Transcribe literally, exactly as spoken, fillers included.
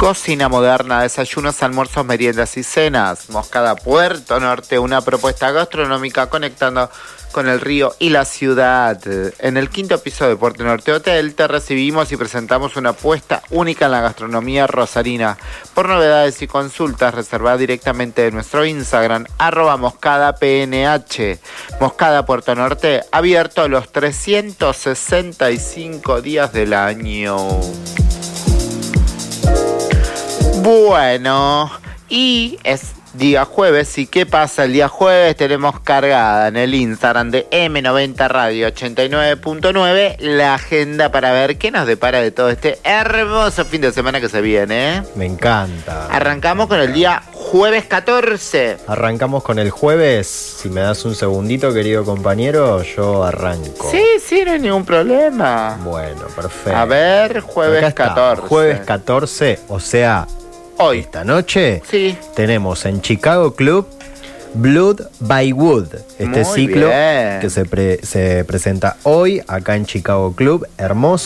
Cocina moderna, desayunos, almuerzos, meriendas y cenas. Moscada Puerto Norte, una propuesta gastronómica conectando con el río y la ciudad. En el quinto piso de Puerto Norte Hotel te recibimos y presentamos una apuesta única en la gastronomía rosarina. Por novedades y consultas, reserva directamente en nuestro Instagram, arroba moscadapnh. Moscada Puerto Norte, abierto los trescientos sesenta y cinco días del año. Bueno, y es día jueves, ¿y qué pasa? El día jueves tenemos cargada en el Instagram de eme noventa Radio ochenta y nueve punto nueve la agenda para ver qué nos depara de todo este hermoso fin de semana que se viene, ¿eh? Me encanta. Arrancamos con el día jueves catorce. Arrancamos con el jueves. Si me das un segundito, querido compañero, yo arranco. Sí, sí, no hay ningún problema. Bueno, perfecto. A ver, jueves catorce. Jueves catorce, o sea, hoy. Esta noche, sí, tenemos en Chicago Club Blood by Wood. Este Muy ciclo bien. que se, pre- se presenta hoy acá en Chicago Club. Hermoso.